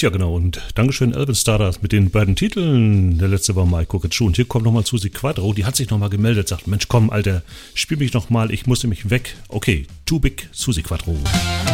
Tja, genau. Und Dankeschön, Alvin Stardust mit den beiden Titeln. Der letzte war My Cooked Shoe. Und hier kommt nochmal Susi Quatro. Die hat sich nochmal gemeldet, sagt, Mensch, komm, Alter, spiel mich nochmal, ich muss nämlich weg. Okay, Too Big, Susi Quatro.